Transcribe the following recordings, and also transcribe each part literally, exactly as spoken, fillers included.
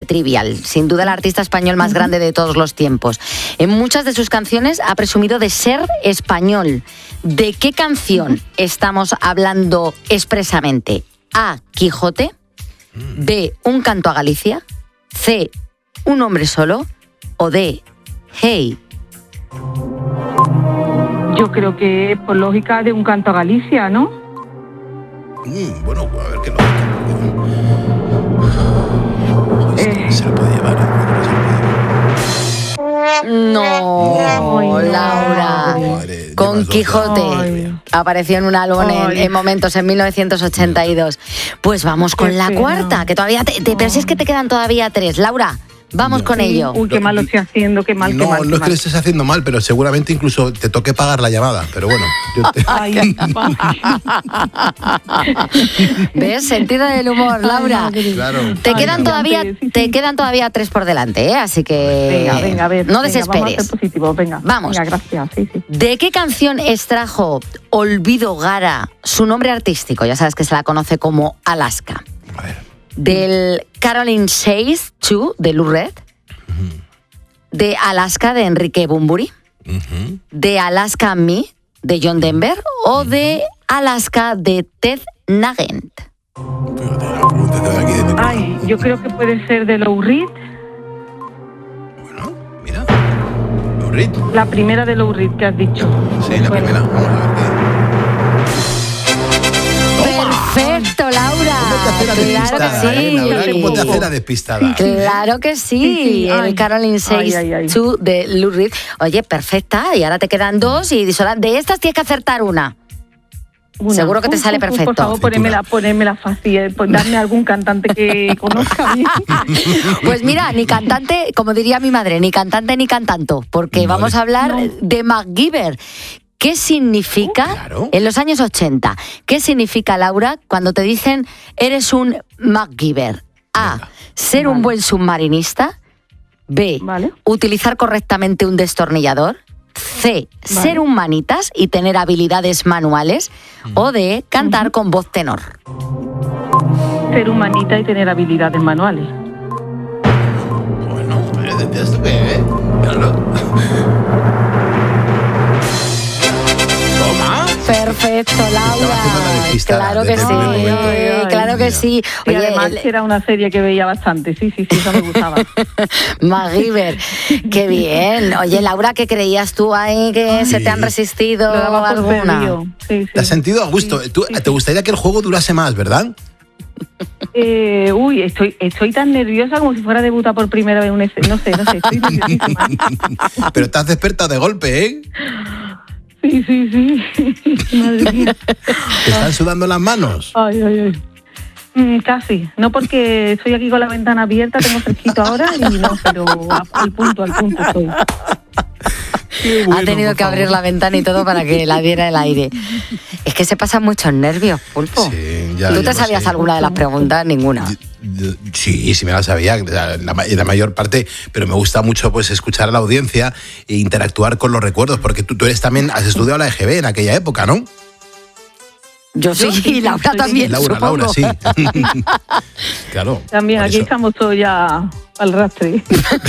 Trivial, sin duda el artista español más grande de todos los tiempos. En muchas de sus canciones ha presumido de ser español. ¿De qué canción estamos hablando expresamente? A, Quijote. B, Un canto a Galicia. C, Un hombre solo. O D, Hey. Yo creo que por lógica de Un canto a Galicia, ¿no? Mm, bueno, a ver qué lógica. Eh. Se lo puede llevar. No, no. Laura. Madre, Con llevas Quijote. Ay. Apareció en un álbum en, en momentos en mil novecientos ochenta y dos. Pues vamos con Qué la pena. cuarta, que todavía te, te, pero si es que te quedan todavía tres. Laura, vamos No. con ello. Uy, qué mal lo estoy haciendo, qué mal, qué No, mal. no qué es que mal. le estés haciendo mal, pero seguramente incluso te toque pagar la llamada. Pero bueno, yo te... Ay, ¿Ves? Sentido del humor, Laura. Claro. Te Ay, quedan no. todavía, Sí, sí. te quedan todavía tres por delante, ¿eh? Así que Venga, venga, a ver. no venga, desesperes. Vamos a ser positivos, venga. Vamos. Venga, gracias, sí, sí. ¿De qué canción extrajo Olvido Gara su nombre artístico? Ya sabes que se la conoce como Alaska. A ver. Del Caroline Says dos de Lou Reed. De Alaska de Enrique Bunbury. Uh-huh. De Alaska Me de John Denver. O de Alaska de Ted Nugent. Fíjate, la pregunta te da aquí de mi- Ay, yo creo que puede ser de Lou Reed. Bueno, mira. Lou Reed. La primera de Lou Reed que has dicho. Sí, la Bueno. primera. Vamos a ver qué. Perfecto, Laura. Claro que sí. Laura, ¿cómo te hace la despistada? Claro que sí, Sí, sí, el ay. Caroline Says Ay, ay, ay. dos de Lou Reed. Oye, perfecta, y ahora te quedan dos y sola- de estas tienes que acertar una. Una. Seguro que te Uf, sale uf, uf, perfecto. Por favor, ponémela, ponémela fácil. eh, pues darme algún cantante que conozca bien. Pues mira, ni cantante, como diría mi madre, ni cantante ni cantanto, porque Vale. vamos a hablar No. de MacGyver. ¿Qué significa, Oh, claro. en los años ochenta, qué significa, Laura, cuando te dicen eres un MacGyver? A, Venga. ser un Vale. buen submarinista. B, Vale. utilizar correctamente un destornillador. C, Vale. ser un manitas y tener habilidades manuales. O D, cantar con voz tenor. Ser humanita y tener habilidades manuales. Bueno, pero ¿de esto qué, eh? Claro. Toma. Perfecto, Laura. Estaba haciendo la despistada Claro que desde sí, el primer momento. eh, claro que sí. Y Oye, además el- era una serie que veía bastante. Sí, sí, sí, eso me gustaba. MacGyver, qué bien. Oye, Laura, ¿qué creías tú ahí que se te han resistido Lo daba por alguna? perdido. Sí, sí. ¿Te has sentido a gusto? Sí, Tú- sí, ¿Te sí. gustaría que el juego durase más, verdad? Eh, uy, estoy, estoy tan nerviosa como si fuera a debutar por primera vez en un escenario. No sé, no sé, estoy nerviosísima. Pero te has despertado de golpe, ¿eh? Sí, sí, sí. Madre mía. Te están sudando las manos. Ay, ay, ay. Mm, casi. No porque estoy aquí con la ventana abierta, tengo fresquito ahora y no, pero a- al punto, al punto estoy. Qué Ha bueno, tenido por que abrir favor. la ventana y todo para que la diera el aire. Es que se pasan muchos nervios, Pulpo. Sí, ya, ¿Tú ya te lo sabías sé. alguna de las preguntas? Ninguna. Sí, sí me la sabía, la, la, la mayor parte, pero me gusta mucho pues escuchar a la audiencia e interactuar con los recuerdos, porque tú, tú eres también, has estudiado la E G B en aquella época, ¿no? Yo sí, y Laura también, Laura, supongo. Laura, sí. Claro. También por aquí eso. estamos todos ya al rastre.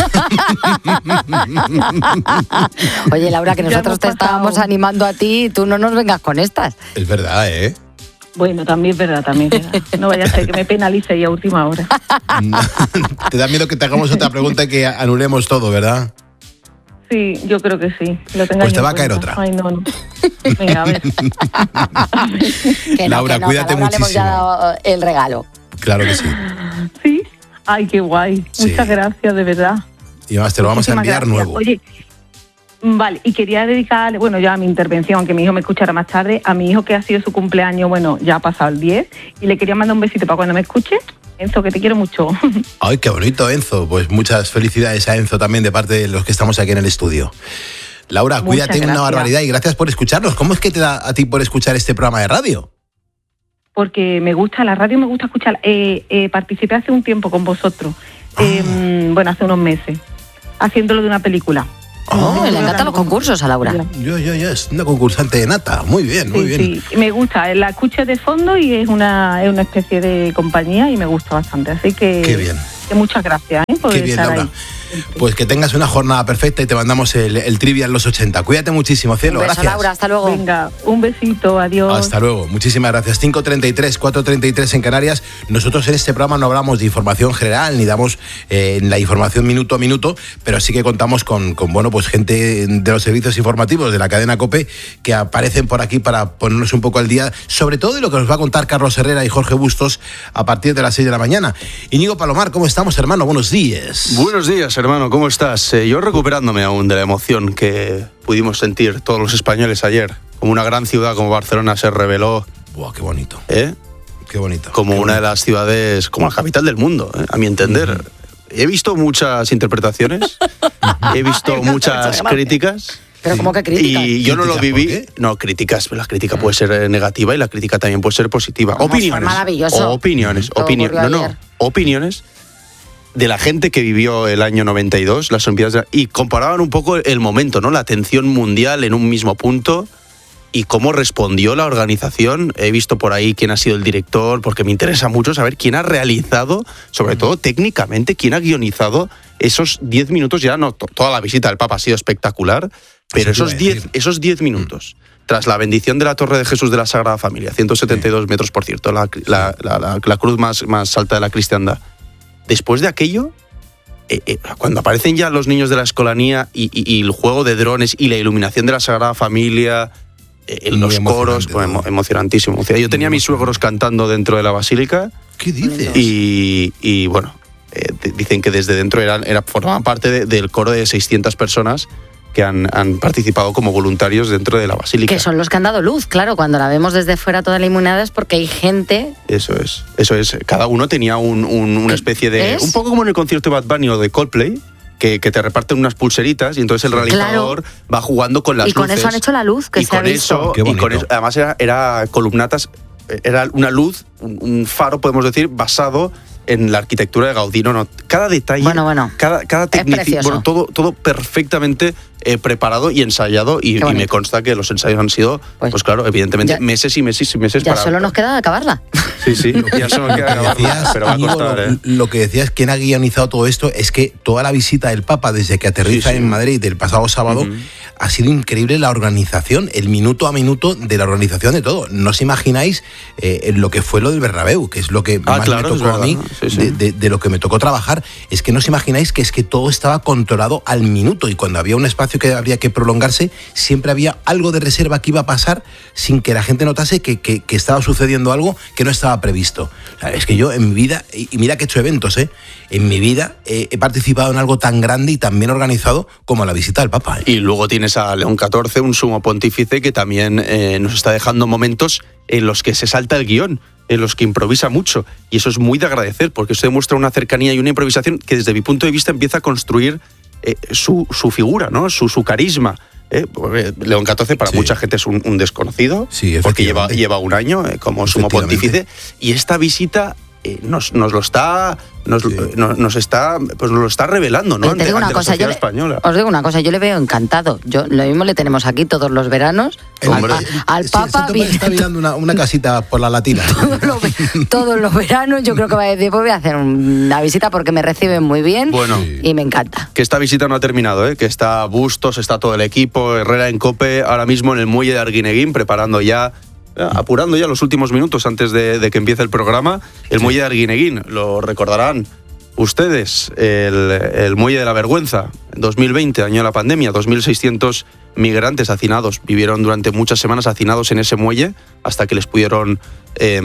Oye, Laura, que Ya nosotros hemos te estábamos pasado. animando a ti y tú no nos vengas con estas. Es verdad, ¿eh? Bueno, también es verdad, también es verdad. No vaya a ser que me penalice y a última hora. Te da miedo que te hagamos otra pregunta y que anulemos todo, ¿verdad? Sí, yo creo que sí. Lo tengáis Pues te en va a caer cuenta. otra. Ay, no, no. Venga, a ver. Que no, Laura, que no, cuídate que a Laura le hemos muchísimo. dado el regalo. Claro que sí. ¿Sí? Ay, qué guay. Sí. Muchas gracias, de verdad. Y además te lo vamos a Muchísimas enviar gracias. nuevo. Oye, vale, y quería dedicar, bueno, ya a mi intervención, aunque mi hijo me escuchara más tarde, a mi hijo que ha sido su cumpleaños, bueno, ya ha pasado el diez, y le quería mandar un besito para cuando me escuche. Enzo, que te quiero mucho. Ay, qué bonito, Enzo. Pues muchas felicidades a Enzo también de parte de los que estamos aquí en el estudio. Laura, Muchas cuídate una gracias. barbaridad y gracias por escucharnos. ¿Cómo es que te da a ti por escuchar este programa de radio? Porque me gusta, la radio me gusta escuchar. Eh, eh, participé hace un tiempo con vosotros, Ah. eh, bueno, hace unos meses, haciéndolo de una película. Oh, Ah, le encantan los concursos a Laura. yo, yo, yo, es una concursante de nata. Muy bien, muy Sí, bien. sí, me gusta, la escucho de fondo y es una, es una especie de compañía y me gusta bastante, así que Qué bien. Que muchas gracias, ¿eh? Por Qué bien, estar Laura. ahí. Pues que tengas una jornada perfecta y te mandamos el, el Trivial los ochenta. Cuídate muchísimo, cielo. Un beso, Gracias. Laura, hasta luego. Venga, un besito, adiós. Hasta luego, muchísimas gracias. cinco treinta y tres, cuatro treinta y tres en Canarias. Nosotros en este programa no hablamos de información general ni damos eh, la información minuto a minuto, pero sí que contamos con, con bueno, pues gente de los servicios informativos de la cadena COPE que aparecen por aquí para ponernos un poco al día, sobre todo de lo que nos va a contar Carlos Herrera y Jorge Bustos a partir de las seis de la mañana. Íñigo Palomar, ¿cómo estamos, hermano? Buenos días. Buenos días, hermano, ¿cómo estás? Eh, yo recuperándome aún de la emoción que pudimos sentir todos los españoles ayer. Como una gran ciudad como Barcelona se reveló. Buah, qué bonito. ¿Eh? Qué bonito. Como qué una bonito. de las ciudades, como la capital del mundo, ¿eh? A mi entender. Uh-huh. He visto muchas interpretaciones, he visto Ay, muchas críticas. Pero ¿cómo que críticas? Y yo no lo viví. No, críticas. La crítica puede ser negativa y la crítica también puede ser positiva. Vamos, opiniones. fue maravilloso. Opiniones. Todo Opiniones. No, ocurrió no. ayer. Opiniones de la gente que vivió el año noventa y dos, las Olimpiadas, y comparaban un poco el momento, ¿no? La atención mundial en un mismo punto y cómo respondió la organización. He visto por ahí quién ha sido el director, porque me interesa mucho saber quién ha realizado, sobre todo técnicamente, quién ha guionizado esos diez minutos. Ya no, toda la visita del Papa ha sido espectacular, pero esos diez, esos diez minutos, tras la bendición de la Torre de Jesús de la Sagrada Familia, ciento setenta y dos sí. metros, por cierto, la, la, la, la, la cruz más, más alta de la cristiandad. Después de aquello, eh, eh, cuando aparecen ya los niños de la escolanía y, y, y el juego de drones y la iluminación de la Sagrada Familia, eh, en los coros, bueno, emocionantísimo. Yo tenía a mis suegros cantando dentro de la basílica. ¿Qué dices? Y, y bueno, eh, dicen que desde dentro eran, era, formaban parte de, del coro de seiscientas personas que han, han participado como voluntarios dentro de la basílica. Que son los que han dado luz, claro, cuando la vemos desde fuera toda iluminada es porque hay gente... Eso es, eso es. Cada uno tenía un, un, una especie de... ¿Es? Un poco como en el concierto de Bad Bunny o de Coldplay, que, que te reparten unas pulseritas y entonces el realizador claro. va jugando con las luces. Y con luces, eso han hecho la luz, que y se ha con visto. Eso, y con eso, además era, era columnatas, era una luz, un, un faro, podemos decir, basado en la arquitectura de Gaudí. No, no, cada detalle, bueno, bueno, cada, cada técnica, bueno, todo, todo perfectamente eh, preparado y ensayado, y, y me consta que los ensayos han sido, pues, pues claro, evidentemente, ya, meses y meses y meses ya para... Ya solo nos queda acabarla. Sí, sí, ya solo queda acabarla, decías, pero va a costar, lo, ¿eh? Lo que decías, quien ha guionizado todo esto, es que toda la visita del Papa, desde que aterriza sí, sí. en Madrid el pasado sábado, uh-huh. ha sido increíble la organización, el minuto a minuto de la organización de todo. No os imagináis eh, lo que fue lo del Bernabéu, que es lo que ah, más claro, me tocó a mí, sí, sí. De, de, de lo que me tocó trabajar, es que no os imagináis que es que todo estaba controlado al minuto, y cuando había un espacio que habría que prolongarse, siempre había algo de reserva que iba a pasar sin que la gente notase que, que, que estaba sucediendo algo que no estaba previsto. O sea, es que yo en mi vida, y mira que he hecho eventos, ¿eh? en mi vida eh, he participado en algo tan grande y tan bien organizado como la visita del Papa. ¿eh? Y luego tienes a León catorce, un sumo pontífice que también eh, nos está dejando momentos en los que se salta el guión, en los que improvisa mucho, y eso es muy de agradecer, porque eso demuestra una cercanía y una improvisación que desde mi punto de vista empieza a construir eh, su, su figura, ¿no? su, su carisma. Eh, León catorce para sí. mucha gente es un, un desconocido, sí, porque lleva, lleva un año eh, como sumo pontífice, y esta visita eh, nos, nos lo está... Nos, sí. nos, nos está pues nos lo está revelando, ¿no? Te digo una cosa, yo le, os digo una cosa, yo le veo encantado. Yo lo mismo le tenemos aquí todos los veranos. Hombre, al, al sí, Papa viene, está mirando una, una casita por la Latina. todos, los, todos los veranos yo creo que va a decir, pues voy a hacer una visita porque me reciben muy bien, bueno, y me encanta. Que esta visita no ha terminado, ¿eh? Que está Bustos, está todo el equipo, Herrera en COPE, ahora mismo en el muelle de Arguineguín, preparando ya, apurando ya los últimos minutos antes de, de que empiece el programa, el sí. muelle de Arguineguín, lo recordarán ustedes, el, el muelle de la vergüenza, dos mil veinte, año de la pandemia, dos mil seiscientos migrantes hacinados, vivieron durante muchas semanas hacinados en ese muelle hasta que les pudieron eh,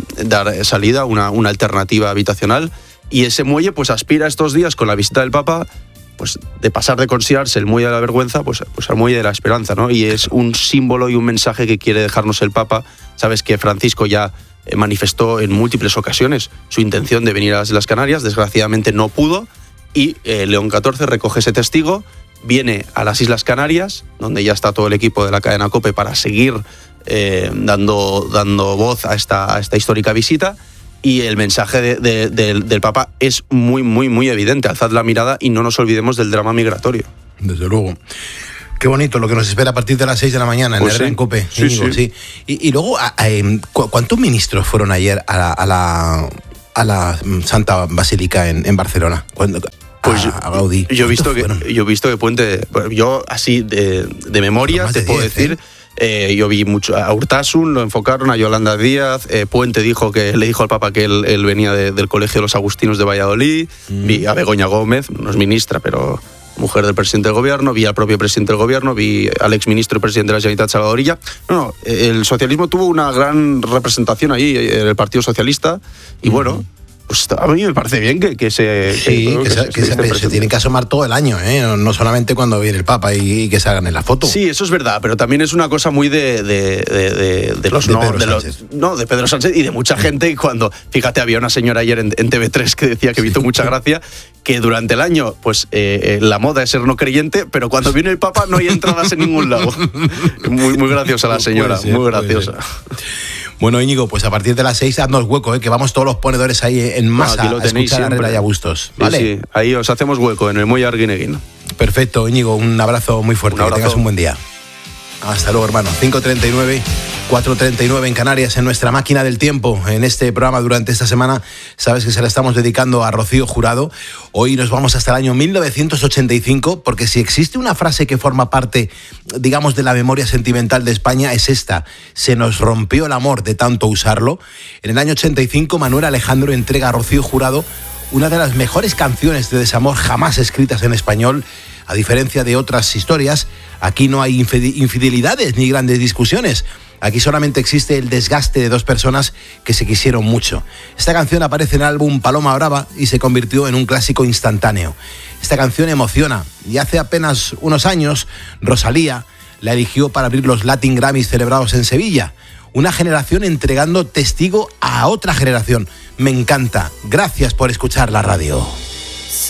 dar salida, una, una alternativa habitacional, y ese muelle pues aspira estos días con la visita del Papa, pues de pasar de considerarse el muelle de la vergüenza pues, pues al muelle de la esperanza, ¿no? Y es un símbolo y un mensaje que quiere dejarnos el Papa. Sabes que Francisco ya eh, manifestó en múltiples ocasiones su intención de venir a las Islas Canarias, desgraciadamente no pudo, y eh, León catorce recoge ese testigo, viene a las Islas Canarias, donde ya está todo el equipo de la cadena COPE para seguir eh, dando, dando voz a esta, a esta histórica visita. Y el mensaje de, de, de, del Papa es muy, muy, muy evidente. Alzad la mirada y no nos olvidemos del drama migratorio. Desde luego. Qué bonito lo que nos espera a partir de las seis de la mañana en pues Herrera sí. en COPE. Sí, Íñigo, sí. sí. Y, y luego, ¿cuántos ministros fueron ayer a la, a la, a la Santa Basílica en, en Barcelona? Cuando, Pues a, a Gaudí. Yo he visto que fueron? yo he visto que Puente, yo así de, de memoria Más te de puedo diez, decir. ¿eh? Eh, yo vi mucho a Urtasun, lo enfocaron, a Yolanda Díaz, eh, Puente dijo que le dijo al Papa que él, él venía de, del Colegio de los Agustinos de Valladolid, mm. vi a Begoña Gómez, no es ministra, pero mujer del presidente del gobierno, vi al propio presidente del gobierno, vi al exministro y presidente de la Generalitat, Salvador Illa. No, no, el socialismo tuvo una gran representación ahí, en el Partido Socialista, y mm. bueno... Pues a mí me parece bien que, que se... Sí, que, que, se, que se, se, se tienen que asomar todo el año, ¿eh? No solamente cuando viene el Papa y, y que se hagan en la foto. Sí, eso es verdad, pero también es una cosa muy de, de, de, de, de los... De no, Pedro de los, no, de Pedro Sánchez y de mucha gente. Cuando, fíjate, había una señora ayer en, en T V tres que decía que hizo mucha gracia, que durante el año, pues eh, la moda es ser no creyente, pero cuando viene el Papa no hay entradas en ningún lado. Muy, muy graciosa la señora, ser, muy graciosa. Bueno, Íñigo, pues a partir de las seis haznos hueco, ¿eh? Que vamos todos los ponedores ahí en masa no, a escuchar a Herrera y a Bustos. ¿Vale? Sí, sí, ahí os hacemos hueco en el Muelle Arguineguín. Perfecto, Íñigo, un abrazo muy fuerte, un abrazo. Que tengas un buen día. Hasta luego, hermano. cinco treinta y nueve, cuatro treinta y nueve en Canarias, en nuestra máquina del tiempo. En este programa durante esta semana, sabes que se la estamos dedicando a Rocío Jurado. Hoy nos vamos hasta el año mil novecientos ochenta y cinco, porque si existe una frase que forma parte, digamos, de la memoria sentimental de España, es esta: se nos rompió el amor de tanto usarlo. En el año ochenta y cinco, Manuel Alejandro entrega a Rocío Jurado una de las mejores canciones de desamor jamás escritas en español. A diferencia de otras historias, aquí no hay infidelidades ni grandes discusiones. Aquí solamente existe el desgaste de dos personas que se quisieron mucho. Esta canción aparece en el álbum Paloma Brava y se convirtió en un clásico instantáneo. Esta canción emociona y hace apenas unos años Rosalía la eligió para abrir los Latin Grammys celebrados en Sevilla. Una generación entregando testigo a otra generación. Me encanta. Gracias por escuchar la radio.